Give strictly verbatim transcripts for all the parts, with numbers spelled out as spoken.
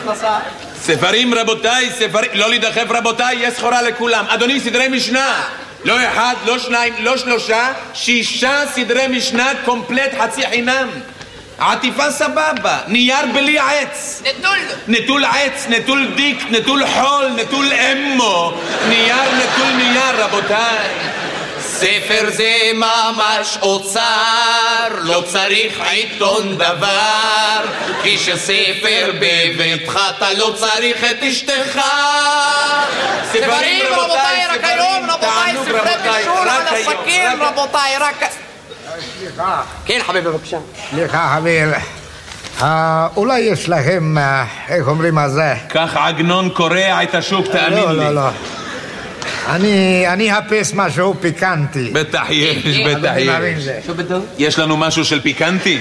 הכנסה. ספרים רבותיי, ספרים, לא להידחף רבותיי, יש סחורה לכולם. אדוני, סדרי משנה. לא אחד, לא שניים, לא שלושה, שישה סדרי משנה קומפלט חצי חינם. עטיפה סבבה, נייר בלי עץ. נטול. נטול עץ, נטול דיק, נטול חול, נטול אמו. נייר נטול נייר רבותיי. ספר זה ממש אוצר, לא צריך עיתון דבר, כי שספר בביתך אתה לא צריך את אשתך. ספרים רבותיי, רק היום רבותיי, ספרי בישול על הסכין רבותיי, רק... סליחה. כן חביבי בבקשה. סליחה חביב, אולי יש לכם, איך אומרים על זה? כך עגנון קורע את השוק, תאמין לי. לא, לא, לא. אני, אני אחפש משהו פיקנטי. בטח יש, בטח יש. יש לנו משהו של פיקנטי?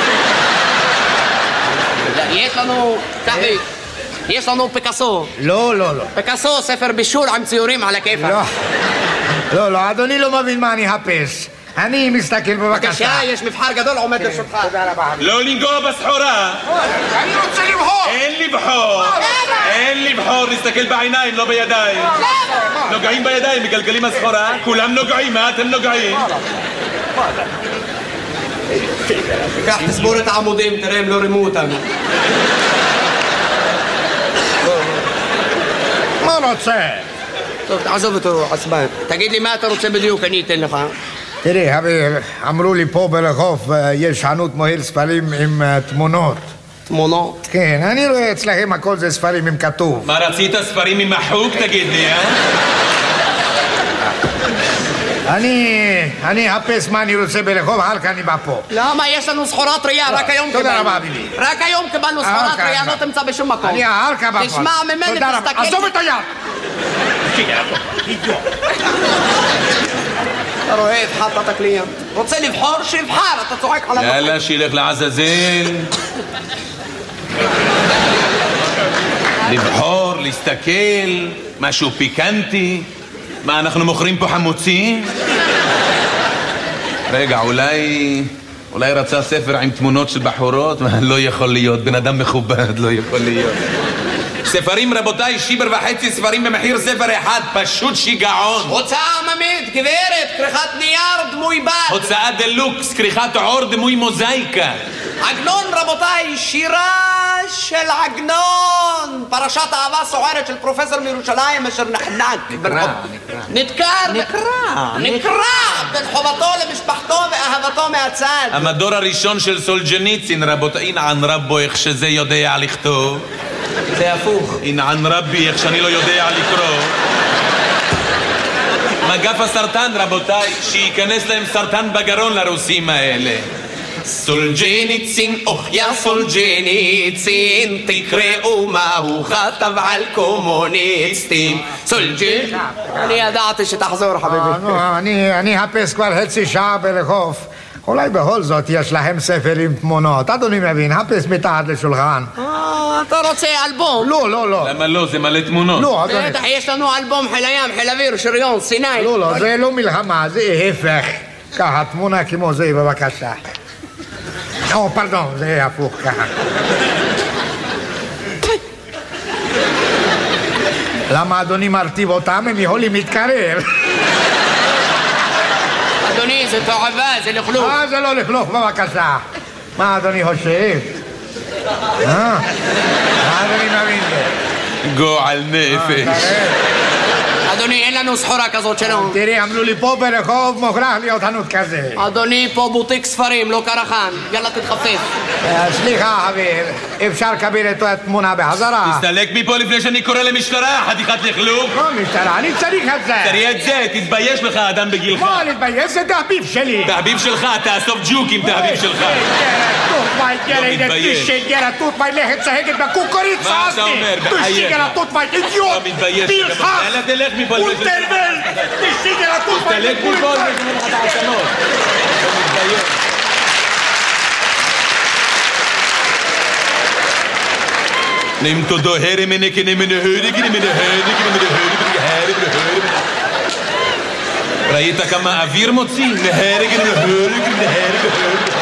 יש לנו, תחי, יש לנו פיקאסו. לא, לא, לא. פיקאסו, ספר בישול עם ציורים על הכיפה. לא, לא, לא, אדוני לא מבין מה אני אחפש. אני מסתכל בבקשה. יש מבחר גדול עומד לרשותך. תודה רבה. לא לנגוע בסחורה. אני רוצה לבחור. אין לבחור. אין לבחור, להסתכל בעיניים, לא בידיים. נוגעים בידיים, מגלגלים הסחורה. כולם נוגעים, מה אתם נוגעים? קח, תסבור את העמודים, תראה אם לא רימו אותנו. מה רוצה? טוב, תעזוב אותו עצבן. תגיד לי מה אתה רוצה בדיוק, אני אתן לך. תראי, חביב, אמרו לי פה ברחוב יש חנות מוהל ספרים עם תמונות. תמונות? כן, אני רואה אצלכם הכל זה ספרים עם כתוב. מה רצית, ספרים עם מחוק, תגיד לי, אה? אני, אני אחפש מה אני רוצה ברחוב, אחר כך אני בא פה. למה? יש לנו סחורה טריה, רק היום קיבלנו. תודה רבה, ביבי. רק היום קיבלנו סחורה טריה, לא תמצא בשום מקום. אני אחר כך בא פה. תשמע ממני, תסתכל. עזוב את היד! אתה רואה, התחלת את הקליינט. רוצה לבחור? שיבחר, אתה צועק על הבחור. יאללה, שילך לעזאזל. לבחור, להסתכל, משהו פיקנטי. מה, אנחנו מוכרים פה חמוצים? רגע, אולי... אולי רצה ספר עם תמונות של בחורות? לא יכול להיות, בן אדם מכובד, לא יכול להיות. ספרים רבותיי, שיבר וחצי ספרים במחיר ספר אחד, פשוט שיגעון. הוצאה עממית, גברת, כריכת נייר, דמוי בד. הוצאה דלוקס, כריכת עור, דמוי מוזאיקה. עגנון רבותיי, שירה של עגנון, פרשת אהבה סוערת של פרופסור מירושלים אשר נחנק. נקרא, נדקר, נקרא, נקרא בין חובתו למשפחתו ואהבתו מהצד. המדור הראשון של סולג'ניצין, רבותיי, אינען רבו איך שזה יודע לכתוב. זה הפוך. אינען רבי איך שאני לא יודע לקרוא. מגף הסרטן, רבותיי, שייכנס להם סרטן בגרון לרוסים האלה. סולג'ניצין, אוח יא סולג'ניצין, תקראו מה הוא כתב על קומוניסטים. סולג'ניצין. אני ידעתי שתחזור חביבי. אני אחפש כבר חצי שעה ברחוב. אולי בכל זאת יש להם ספר עם תמונות. אדוני מבין, חפש מתחת לשולחן. אה, אתה רוצה אלבום? לא, לא, לא. למה לא? זה מלא תמונות. לא, אדוני. בטח, יש לנו אלבום חיל הים, חיל אוויר, שריון, סיני. לא, לא, זה לא מלחמה, זה ההפך. ככה, תמונה כמו זה, בבקשה. או, פרדון, זה הפוך ככה. למה אדוני מרטיב אותם? הם יכולים להתקרב. אדוני, זה תועבה, זה לכלוך. אה, זה לא לכלוך, בבקשה. מה אדוני חושב? אה? מה אדוני מבין זה? גועל נפש. אדוני, אין לנו סחורה כזאת שלנו. תראי, אמרו לי פה ברחוב מוכרח להיות חנות כזה. אדוני, פה בוטיק ספרים, לא קרחן. יאללה, תתחפף. סליחה, חביב, אפשר לקבל את התמונה בחזרה? תסתלק מפה לפני שאני קורא למשטרה, חתיכת לכלוך. לא משטרה, אני צריך את זה. תראי את זה, תתבייש לך, אדם בגילך. מה להתבייש? זה תחביב שלי. תחביב שלך, תאסוף ג'וקים, תחביב שלך. לא מתבייש. גרה תות מי לכת צהגת בקוקוריץ. מה אתה אומר? תשתי גרה תות מי אידיוט. לא מתבייש. פרחח. יאללה, תלך מפה. אולטרבל. תשתי גרה תות מי תלך מפה, זה לך את העצמות. לא מתבייש. נמת דו הרי מנקי נמנה הרי גני מנה הרי גני מנה הרי הרי הרי ראית כמה אוויר מוציא? נהרי גני הרי גני הרי